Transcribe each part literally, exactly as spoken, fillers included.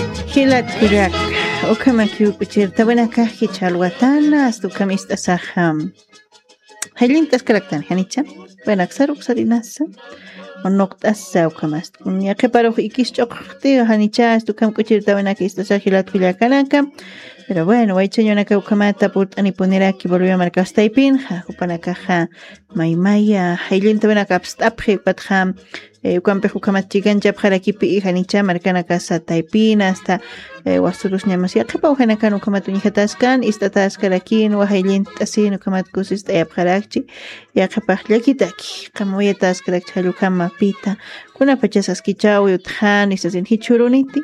Hilat kurak, okamakyu kuchirta buenaka hichalwatana, astukamista saham. Hailintas karaktan, hanicha, buenaksaruk sarinasa. Onoktas okamas. Ya que paro ikischokti, hanicha, astukam kuchirta buenaka istasa hilat kuyakanaka. Pero bueno, voy a echar una caucamata por aniponer aquí volvió a marcar staipin, ja, upana caja, maimaya, hailinta buena capstapje, patjam. Cuampe jukamat chigan jab harakipi hanicha marcana casa taipina hasta wasurus llamas ya qapa hanakan ukamat unihataskan istataskaraqin wahaylin tasin ukamat kusis tayap harakchi ya qapa llakitaki qamoya taskaraqchi halukama pita kuna pachasas kichawi uthan isasin hichuruniti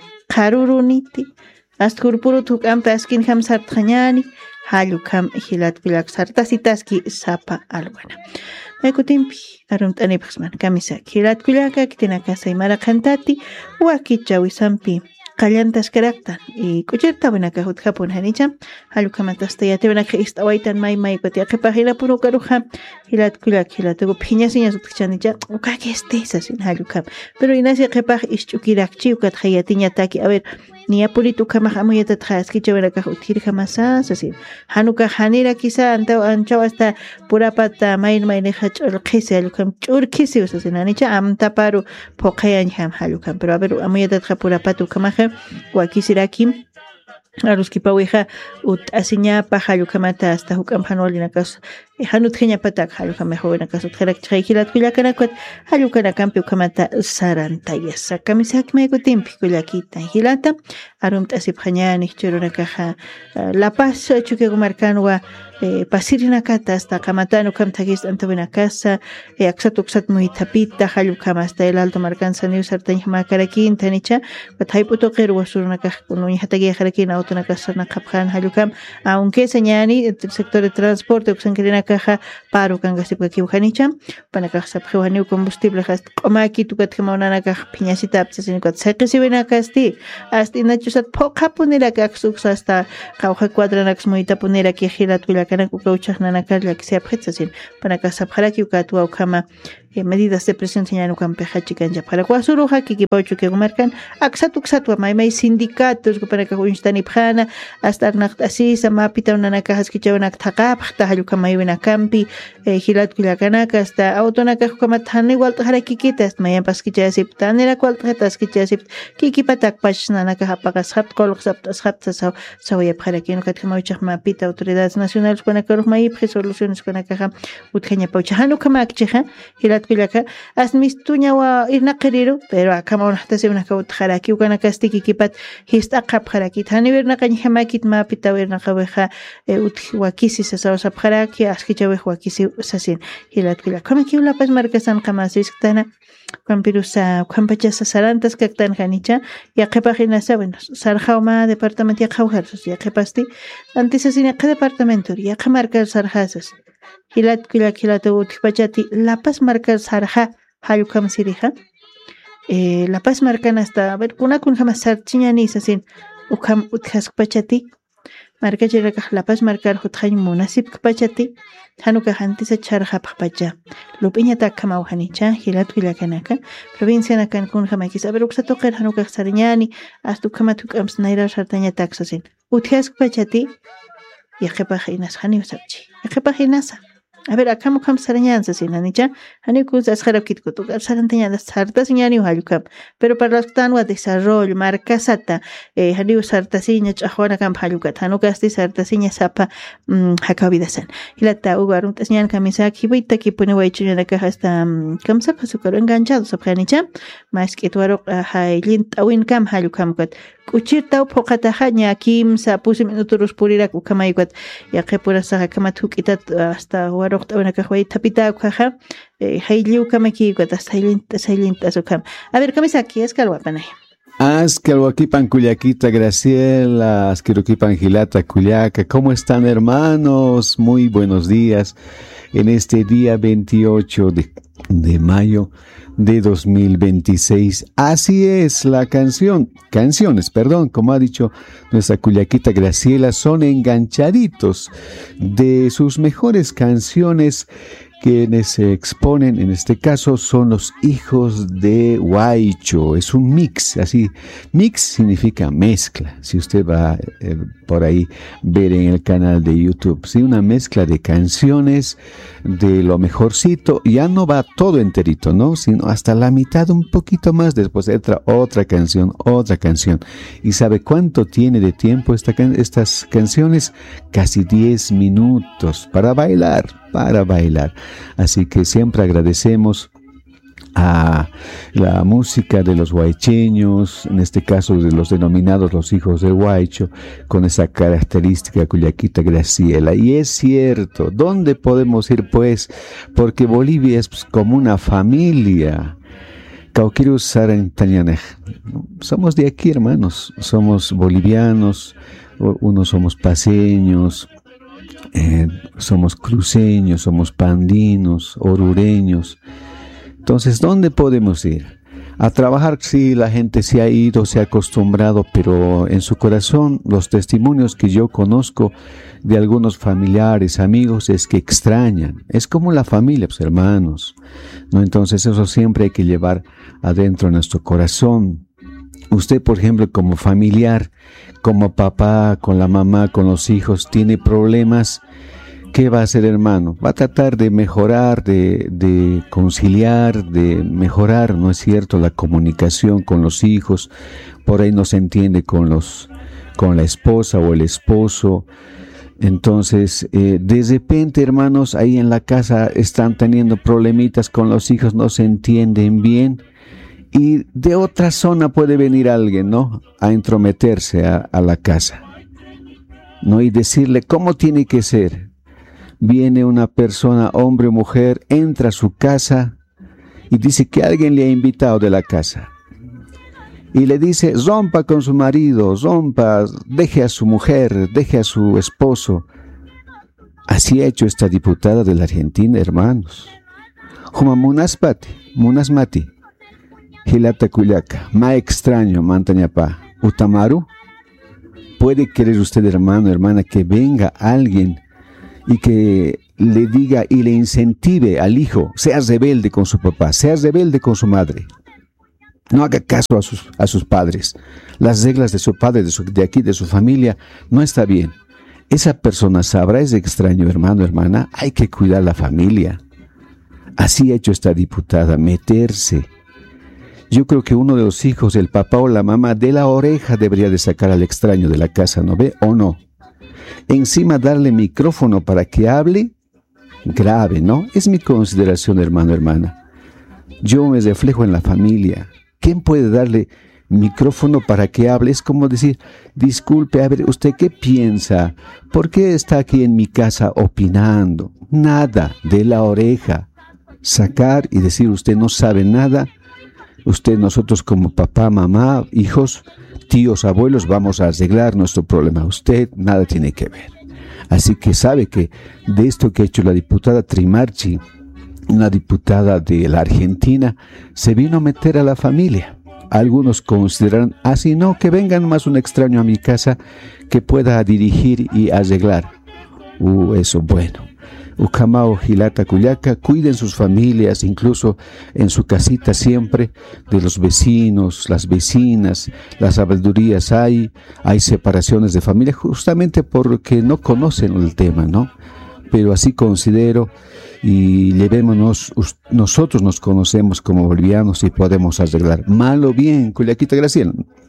qaruruniti askurpuru tukampe askin ham sarthañani halukam hilat pilak sartasitaski sapa alwana Ekutimpi, arum tanipasman, camisa, kirat kulaka, kitinaka, saimara cantati, wakicha, wisampi, callantas caractan, y cucherta, buenaca, hut japon, hanicha, alucamatas, tayate, buenaca, ista, waitan, mai, mai, cotia, que pajila, puro caruja, hilat kulak, hilatugo, piñasiñas, utchanicha, ukaki estesas, sin halucam, pero inasia, que paj, ischukirac, chiucat, hayatiña, taki, a ver, ni apuritu kamah amuyata tras kicha buenaca, utir jamasa, así, hanuka, hanira, quizá, antao, ancho, hasta purapata, main, mai, nehach, el kisi, alucam, churkisi, así, nanicha, am taparu, pokean, ham, halucam, pero a ver, amuyata, purapatu, kamaja, wakisirakim, Aruski paweja ut asinya pahalu kamata hasta hukam hanolina kas hanut kenya patak halu kamehona kas ut kharak chaikilat kulakana kwat halu kana kampi kamata saranta yasa kamisak me kutimpi kulakita hilata arum tasip khanyani churuna kaha La Paz chuke gumarkanwa pasirina kata hasta kamatano kam tagis antawina casa aksatuk muy tapita halu kamasta el alto marcanza new sartan makarakin tanicha wat haiputo qir wasuruna kah kununi hatagi kharakin una casa na kapjan halukam aunque señani el sector de transporte usan querina caja paro kanga sip ki khanicha pana caja sabkhwani combustible hast qomaki tukat khmauna caja piñasita apsasin kat seqisi bena kasti asti nachusat phoqapunira kaksuk hasta qawha cuadranax muita punira ki girat wilakana kuchachna nakalla que se apretsasin pana caja sabkharaki ukatwa ukama medidas de presión señalan que ampeja chican ya para cuasuruja que que paucho que marcan axatu xatu mai mai sindicatos que para que unstani phana hasta nacht así sama pita una cajas que llevan actaqap hasta halu kamai bena campi hilat kulakana hasta autona que como tan igual para que quitas mai pas que ya se tan era cual tratas que ya se que que patak pasna na que pagas habt kol xapt xapt sa sa ya para que no que mau chama pita autoridades nacionales con que mai resoluciones con que utkenya paucho hanu kama kcha hilat kulaka as mistuña wa irna qiriru pero akama hasta se una kaut kharaki ukana kastiki kipat hista qap kharaki thani verna kan hamakit ma pita verna qaweja utwa kisi sa sa kharaki askicha wejwa kisi sasin hilat kulaka kama ki La Paz marcasan qamasis tana Campirusa, Campachasa Sarantas, Cactan Hanicha, y a Kepagina Saben, Sarjauma, departamento y a Jaujersos, y a Kepasti, antes así, ¿qué departamento? Y a Camarca Sarjasas, Hilat Kilakilato, Tipachati, La Paz marca Sarja, Halukam Sirija, La Paz marcan hasta, a ver, una con jamás Sarchiñanis, así, Ukam Utkaspachati, marca La Paz marcar Huthain Munasip Pachati, Hanuka Hantisa Charja Papacha, Lupiña Takamau Hanicha, Hilat Vilakanaka, provincia Nakan Kun Hamakis, Aberuxa Toker Hanuka Sariñani, Astu Kamatuk Amsnaira Sartaña Taxasin, Utias Pachati, Yakepajinas Hani Sabchi, Yakepajinasa. A ver, acá mukam sarañanza sin anicha, anikus as harapkit kutuk, sarantaña las sartas ñani halukam, pero para los tanwa desarrollo, marca sata, eh, haniu sartasiña chajuana cam halukat, hanukasti sartasiña sapa, mm, hakavidasan. Y la ta ugarum tasñan camisa kibita que pone huaychuña la caja hasta, cam sapa sukaro enganchado, sapjanicha, más que tuaro hailin tawin cam halukam kat. Kuchirta poqata haña kim sa pusi minutos purira kukamayukat ya que pura sa kamatuk itat hasta waroqta una kahway tapita kaja hayliu kamaki kat hasta haylin haylin tasukam. A ver, camisa aquí es calwapanay. Ascalhuaquipan Culiaquita, Graciela, Asquiruquipan Gilata, Culiaca, ¿cómo están, hermanos? Muy buenos días en este día veintiocho de, de mayo de dos mil veintiséis. Así es, la canción, canciones, perdón, como ha dicho nuestra Culiaquita Graciela, son enganchaditos de sus mejores canciones Quienes se exponen en este caso son los hijos de Huaycho. Es un mix, así, mix significa mezcla. Si usted va eh, por ahí ver en el canal de YouTube, ¿sí? Una mezcla de canciones de lo mejorcito. Ya no va todo enterito, ¿no? Sino hasta la mitad, un poquito más. Después entra otra canción, otra canción. ¿Y sabe cuánto tiene de tiempo esta, estas canciones? Casi diez minutos para bailar, para bailar. Así que siempre agradecemos a la música de los huaycheños, en este caso de los denominados los hijos de Huaycho, con esa característica Culiaquita Graciela. Y es cierto, ¿dónde podemos ir pues? Porque Bolivia es pues, como una familia. Cauquirus Sarantañanej. Somos de aquí, hermanos, somos bolivianos, unos somos paseños, Eh, somos cruceños, somos pandinos, orureños. Entonces, ¿dónde podemos ir? A trabajar, sí, la gente se ha ido, se ha acostumbrado, pero en su corazón los testimonios que yo conozco de algunos familiares, amigos, es que extrañan. Es como la familia, pues, hermanos, ¿no? Entonces, eso siempre hay que llevar adentro de nuestro corazón. Usted, por ejemplo, como familiar, como papá, con la mamá, con los hijos, tiene problemas, ¿qué va a hacer, hermano? Va a tratar de mejorar, de, de conciliar, de mejorar, ¿no es cierto?, la comunicación con los hijos. Por ahí no se entiende con, los, con la esposa o el esposo. Entonces, eh, de repente, hermanos, ahí en la casa están teniendo problemitas con los hijos, no se entienden bien. Y de otra zona puede venir alguien, ¿no?, a entrometerse a, a la casa, ¿no?, y decirle cómo tiene que ser. Viene una persona, hombre o mujer, entra a su casa y dice que alguien le ha invitado de la casa. Y le dice, rompa con su marido, rompa, deje a su mujer, deje a su esposo. Así ha hecho esta diputada de la Argentina, hermanos. Juma Munaspati, Munasmati. Hilata Culiaca, más extraño, Mantañapá, Utamaru. ¿Puede querer usted, hermano, hermana, que venga alguien y que le diga y le incentive al hijo, sea rebelde con su papá, sea rebelde con su madre? No haga caso a sus, a sus padres. Las reglas de su padre, de, su, de aquí, de su familia, no está bien. Esa persona sabrá, es extraño, hermano, hermana, hay que cuidar la familia. Así ha hecho esta diputada, meterse. Yo creo que uno de los hijos, el papá o la mamá, de la oreja debería de sacar al extraño de la casa, ¿no ve? ¿O no? Encima darle micrófono para que hable, grave, ¿no? Es mi consideración, hermano, hermana. Yo me reflejo en la familia. ¿Quién puede darle micrófono para que hable? Es como decir, disculpe, a ver, ¿usted qué piensa? ¿Por qué está aquí en mi casa opinando? Nada, de la oreja. Sacar y decir, usted no sabe nada. Usted, nosotros como papá, mamá, hijos, tíos, abuelos, vamos a arreglar nuestro problema. Usted nada tiene que ver. Así que sabe que de esto que ha hecho la diputada Trimarchi, una diputada de la Argentina, se vino a meter a la familia. Algunos consideran, así no, que vengan más un extraño a mi casa que pueda dirigir y arreglar. Uh, eso, bueno. Ucamao, Hilata, Culiaca, cuiden sus familias, incluso en su casita siempre, de los vecinos, las vecinas, las habladurías hay, hay separaciones de familia, justamente porque no conocen el tema, ¿no? Pero así considero, y llevémonos, nosotros nos conocemos como bolivianos y podemos arreglar. Mal o bien, Culiaquita Graciela.